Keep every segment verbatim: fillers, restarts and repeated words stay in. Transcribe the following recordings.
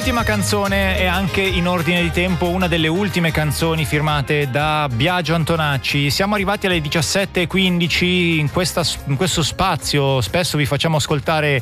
L'ultima canzone è anche in ordine di tempo una delle ultime canzoni firmate da Biagio Antonacci. Siamo arrivati alle diciassette e quindici. In, questa, in questo spazio spesso vi facciamo ascoltare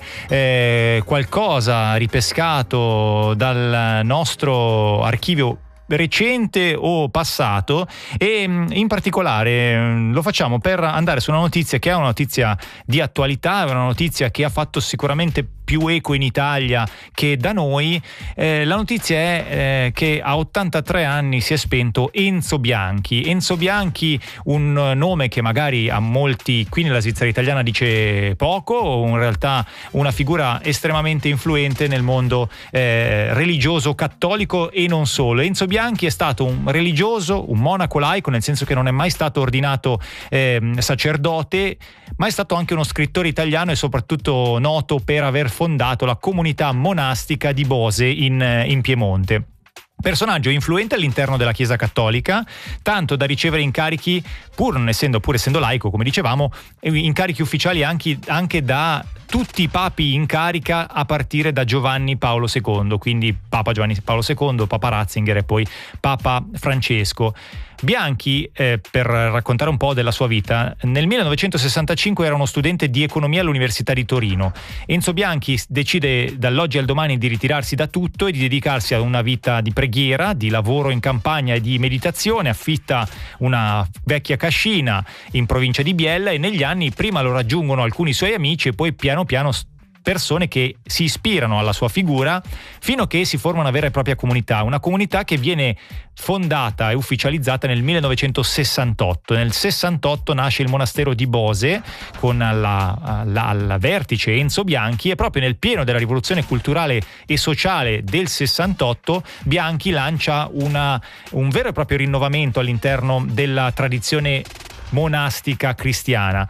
eh, qualcosa ripescato dal nostro archivio recente o passato, e in particolare lo facciamo per andare su una notizia che è una notizia di attualità, è una notizia che ha fatto sicuramente più eco in Italia che da noi. Eh, la notizia è eh, che a ottantatré anni si è spento Enzo Bianchi. Enzo Bianchi, un nome che magari a molti qui nella Svizzera italiana dice poco, o in realtà una figura estremamente influente nel mondo eh, religioso cattolico e non solo. Enzo Bianchi è stato un religioso, un monaco laico, nel senso che non è mai stato ordinato eh, sacerdote, ma è stato anche uno scrittore italiano e soprattutto noto per aver fondato la comunità monastica di Bose in, in Piemonte. Personaggio influente all'interno della Chiesa Cattolica, tanto da ricevere incarichi, pur non essendo, pur essendo laico, come dicevamo, incarichi ufficiali anche, anche da tutti i papi in carica a partire da Giovanni Paolo secondo, quindi Papa Giovanni Paolo secondo, Papa Ratzinger e poi Papa Francesco. Bianchi, eh, per raccontare un po' della sua vita, nel millenovecentosessantacinque era uno studente di economia all'Università di Torino. Enzo Bianchi decide dall'oggi al domani di ritirarsi da tutto e di dedicarsi a una vita di preghiera, di lavoro in campagna e di meditazione. Affitta una vecchia cascina in provincia di Biella e negli anni prima lo raggiungono alcuni suoi amici e poi piano piano persone che si ispirano alla sua figura, fino a che si forma una vera e propria comunità, una comunità che viene fondata e ufficializzata nel millenovecentosessantotto. Nel sessantotto nasce il monastero di Bose con alla, alla, al vertice Enzo Bianchi, e proprio nel pieno della rivoluzione culturale e sociale del sessantotto Bianchi lancia una, un vero e proprio rinnovamento all'interno della tradizione monastica cristiana.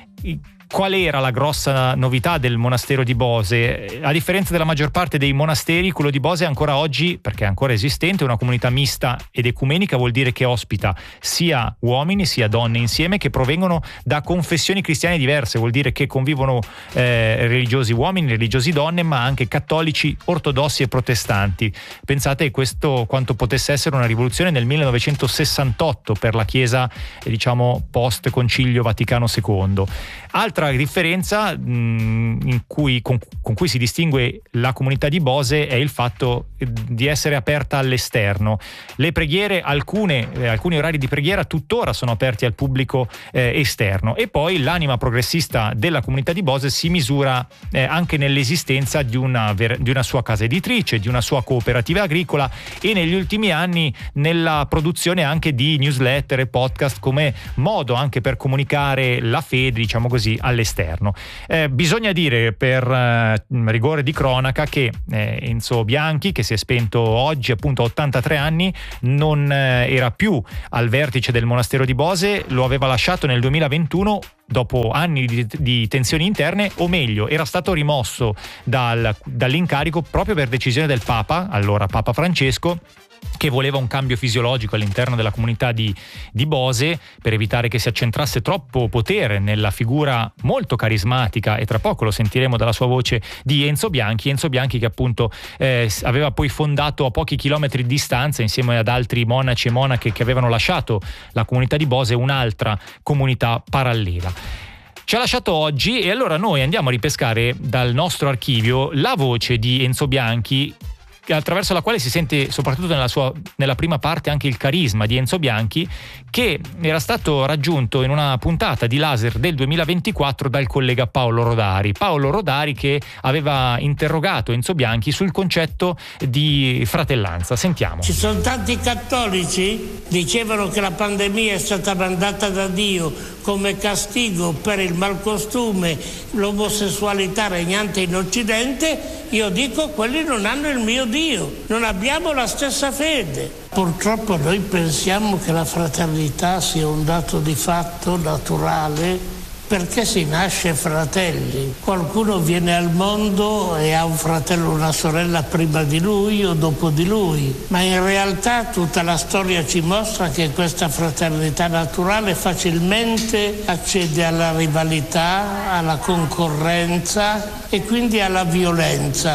Qual era la grossa novità del monastero di Bose? A differenza della maggior parte dei monasteri, quello di Bose è ancora oggi, perché è ancora esistente, una comunità mista ed ecumenica. Vuol dire che ospita sia uomini sia donne insieme che provengono da confessioni cristiane diverse. Vuol dire che convivono eh, religiosi uomini, religiosi donne, ma anche cattolici, ortodossi e protestanti. Pensate questo quanto potesse essere una rivoluzione nel millenovecentosessantotto per la Chiesa, eh, diciamo post Concilio Vaticano secondo. Altra differenza mh, in cui, con, con cui si distingue la comunità di Bose è il fatto di essere aperta all'esterno. Le preghiere, alcune, eh, alcuni orari di preghiera tuttora sono aperti al pubblico eh, esterno, e poi l'anima progressista della comunità di Bose si misura eh, anche nell'esistenza di una, di una sua casa editrice, di una sua cooperativa agricola, e negli ultimi anni nella produzione anche di newsletter e podcast come modo anche per comunicare la fede, diciamo così, all'esterno. Eh, bisogna dire per eh, rigore di cronaca che eh, Enzo Bianchi, che si è spento oggi appunto a ottantatré anni, non eh, era più al vertice del monastero di Bose, lo aveva lasciato nel duemilaventuno dopo anni di, di tensioni interne, o meglio era stato rimosso dal, dall'incarico proprio per decisione del Papa, allora Papa Francesco, che voleva un cambio fisiologico all'interno della comunità di, di Bose, per evitare che si accentrasse troppo potere nella figura molto carismatica, e tra poco lo sentiremo dalla sua voce, di Enzo Bianchi. Enzo Bianchi che appunto eh, aveva poi fondato a pochi chilometri di distanza, insieme ad altri monaci e monache che avevano lasciato la comunità di Bose, un'altra comunità parallela. Ci ha lasciato oggi, e allora noi andiamo a ripescare dal nostro archivio la voce di Enzo Bianchi, attraverso la quale si sente soprattutto nella sua nella prima parte anche il carisma di Enzo Bianchi, che era stato raggiunto in una puntata di Laser del duemilaventiquattro dal collega Paolo Rodari. Paolo Rodari che aveva interrogato Enzo Bianchi sul concetto di fratellanza. Sentiamo. Ci sono tanti cattolici dicevano che la pandemia è stata mandata da Dio come castigo per il malcostume, l'omosessualità regnante in Occidente. Io dico, quelli non hanno il mio Dio, non abbiamo la stessa fede. Purtroppo noi pensiamo che la fraternità sia un dato di fatto naturale, perché si nasce fratelli. Qualcuno viene al mondo e ha un fratello o una sorella prima di lui o dopo di lui, ma in realtà tutta la storia ci mostra che questa fraternità naturale facilmente accede alla rivalità, alla concorrenza e quindi alla violenza.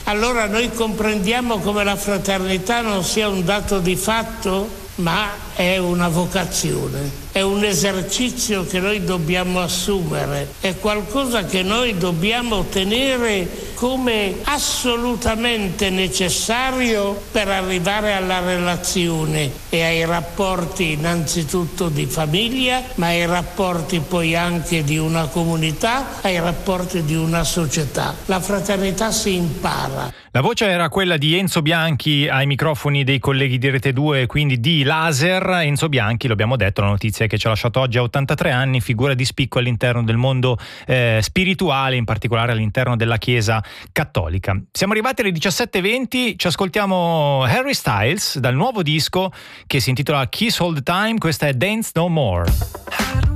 allora noi comprendiamo come la fraternità non sia un dato di fatto, ma è una vocazione, è un esercizio che noi dobbiamo assumere, è qualcosa che noi dobbiamo tenere come assolutamente necessario per arrivare alla relazione e ai rapporti innanzitutto di famiglia, ma ai rapporti poi anche di una comunità, ai rapporti di una società. La fraternità si impara. La voce era quella di Enzo Bianchi ai microfoni dei colleghi di Rete due, quindi di Laser. Enzo Bianchi, lo abbiamo detto, la notizia è che ci ha lasciato oggi a ottantatré anni, figura di spicco all'interno del mondo eh, spirituale, in particolare all'interno della Chiesa cattolica. Siamo arrivati alle diciassette e venti, ci ascoltiamo Harry Styles dal nuovo disco che si intitola Kiss All the Time, questa è Dance No More.